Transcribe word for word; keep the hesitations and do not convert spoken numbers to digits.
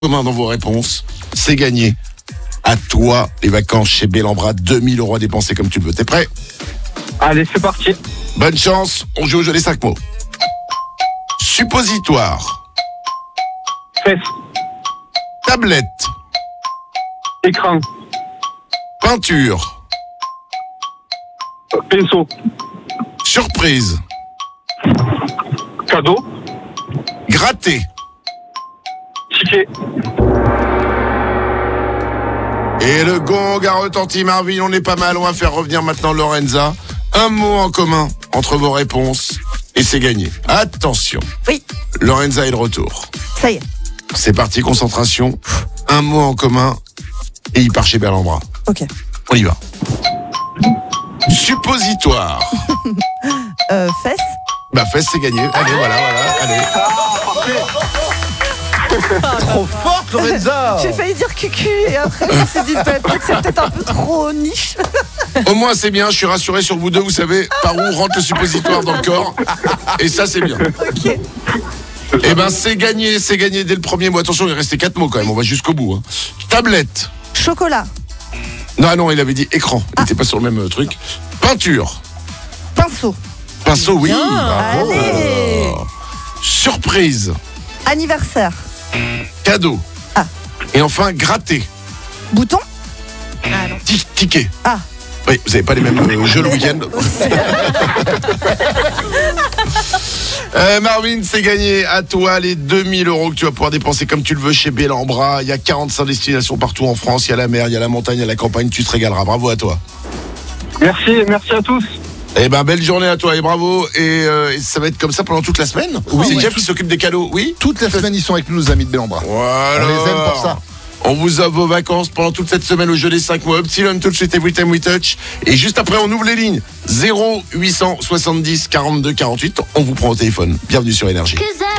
commun dans vos réponses, c'est gagné. À toi, les vacances chez Bellambra, deux mille euros à dépenser comme tu le veux. T'es prêt? Allez, c'est parti. Bonne chance, on joue au jeu des cinq mots. Suppositoire, Fesse, tablette, écran, peinture, pinceau, surprise, cadeau, gratter. ticket. Et le gong a retenti, Marvin, on est pas mal, on va faire revenir maintenant Lorenza. Un mot en commun entre vos réponses et c'est gagné. Attention. Oui. Lorenza est de retour. Ça y est. C'est parti, concentration. Un mot en commun et il part chez Bellambra. Ok. On y va. Suppositoire. Euh, fesse. Bah fesse, c'est gagné. Allez, voilà, voilà, allez. Trop forte, Lorenza. J'ai failli dire cucu et après je me suis dit peut-être que c'est peut-être un peu trop niche. Au moins, c'est bien, je suis rassuré sur vous deux, vous savez par où rentre le suppositoire dans le corps. Et ça, c'est bien. Ok. Eh ben, c'est gagné, c'est gagné dès le premier mot. Attention, il restait quatre mots quand même, on va jusqu'au bout. Hein. Tablette. Chocolat. Non, non, il avait dit écran. Il n'était pas sur le même euh, truc. Peinture. Pinceau. Pinceau, oui. Bravo. Allez. Surprise. Anniversaire. Cadeau. Ah. Et enfin, gratter. Bouton. Ah non. Ti- Ticket. Ah. Oui, vous n'avez pas les mêmes euh, jeux le week-end. euh, Marvin, c'est gagné. À toi les deux mille euros que tu vas pouvoir dépenser comme tu le veux chez Bellambra. Il y a quarante-cinq destinations partout en France. Il y a la mer, il y a la montagne, il y a la campagne. Tu te régaleras. Bravo à toi. Merci, merci à tous. Eh ben, belle journée à toi et bravo. Et, euh, et ça va être comme ça pendant toute la semaine. Oui, c'est oui. Jeff qui s'occupe des cadeaux. Oui. Toute la semaine, ils sont avec nous, nos amis de Bellambra. Voilà. On les aime pour ça. On vous offre vos vacances pendant toute cette semaine au jeu des cinq mois. Upsilon tout de suite, Every Time We Touch. Et juste après, on ouvre les lignes. zéro huit cent soixante-dix quarante-deux quarante-huit. On vous prend au téléphone. Bienvenue sur Énergie. Cause